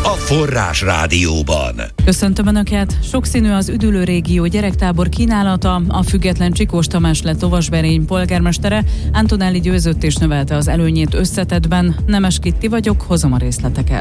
a Forrás Rádióban. Köszöntöm Önöket! Sokszínű az Üdülő régió gyerektábor kínálata, a független Csikós Tamás lett Lovasberény polgármestere, Antonelli győzött és növelte az előnyét összetettben. Nemes Kitti vagyok, hozom a részleteket.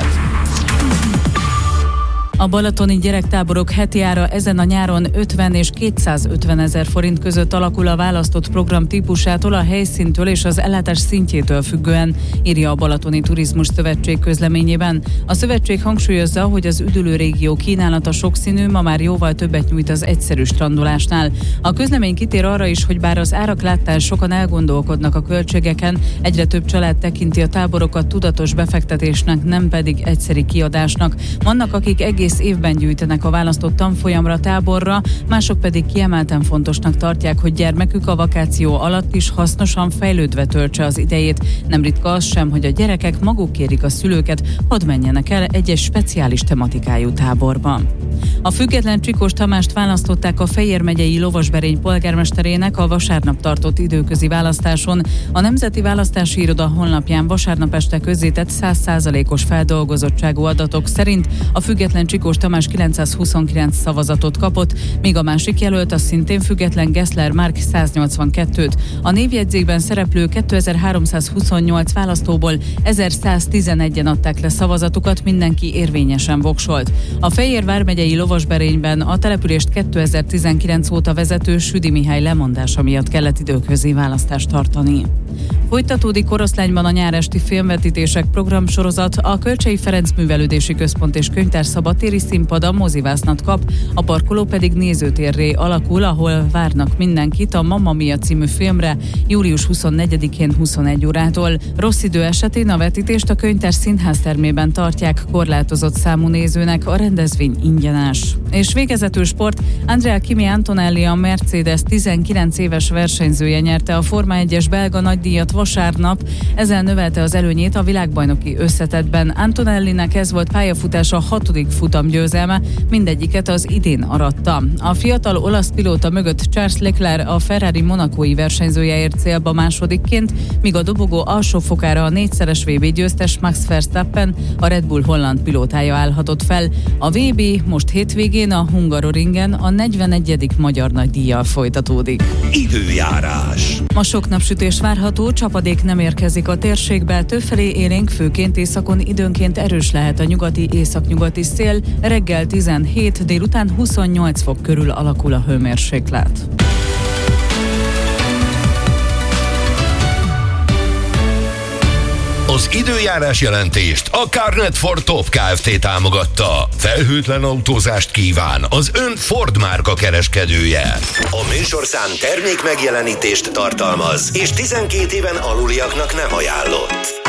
A balatoni gyerektáborok heti ára ezen a nyáron 50 és 250 ezer forint között alakul a választott program típusától, a helyszíntől és az ellátás szintjétől függően, írja a Balatoni Turizmus Szövetség közleményében. A szövetség hangsúlyozza, hogy az Üdülő régió kínálata sokszínű, ma már jóval többet nyújt az egyszerű strandolásnál. A közlemény kitér arra is, hogy bár az árak láttán sokan elgondolkodnak a költségeken, egyre több család tekinti a táborokat tudatos befektetésnek, nem pedig egyszeri kiadásnak. Vannak, akik egész évben gyűjtenek a választott tanfolyamra, táborra, mások pedig kiemelten fontosnak tartják, hogy gyermekük a vakáció alatt is hasznosan fejlődve töltse az idejét. Nem ritka az sem, hogy a gyerekek maguk kérik a szülőket, hadd menjenek el egy speciális tematikájú táborba. A független Csikós Tamást választották a Fejér megyei Lovasberény polgármesterének a vasárnap tartott időközi választáson. A Nemzeti Választási Iroda honlapján vasárnap este közzétett 100%-os feldolgozottságú adatok szerint a független Csikós Tamás 929 szavazatot kapott, míg a másik jelölt, a szintén független Gessler Márk 182-t. A névjegyzékben szereplő 2328 választóból 1111-en adták le szavazatukat, mindenki érvényesen voksolt. A Fejér vármegyei Lovasberényben a települést 2019 óta vezető Südi Mihály lemondása miatt kellett időközi választást tartani. Folytatódik Oroszlányban a nyáresti filmvetítések programsorozat, a Kölcsey Ferenc Művelődési Központ és Könyvtár szabadtéri színpad a mozivásznat kap, a parkoló pedig nézőtérré alakul, ahol várnak mindenkit a Mamma Mia című filmre július 24-én 21 órától. Rossz idő esetén a vetítést a Könyvtár színháztermében tartják korlátozott számú nézőnek, a rendezvény ingyenes. És végezetül sport, Andrea Kimi Antonelli, a Mercedes 19 éves versenyzője nyerte a Forma 1-es belga nagydíjat vasárnap, ezzel növelte az előnyét a világbajnoki összetettben. Antonellinek ez volt pályafutása 6. futamgyőzelme, mindegyiket az idén aratta. A fiatal olasz pilóta mögött Charles Leclerc, a Ferrari monacói versenyzője ért célba másodikként, míg a dobogó alsó fokára a 4-szeres VB győztes Max Verstappen, a Red Bull holland pilótája állhatott fel. A VB most hétvégén a Hungaroringen a 41. magyar nagydíjjal folytatódik. Időjárás. Ma sok napsütés várható, csapadék nem érkezik a térségbe, többfelé élénk, főként északon időnként erős lehet a nyugati északnyugati szél, reggel 17, délután 28 fok körül alakul a hőmérséklet. Az időjárás jelentést a Carnet Ford Top Kft. Támogatta. Felhőtlen autózást kíván az ön Ford márka kereskedője. A műsorszám termék megjelenítést tartalmaz, és 12 éven aluliaknak nem ajánlott.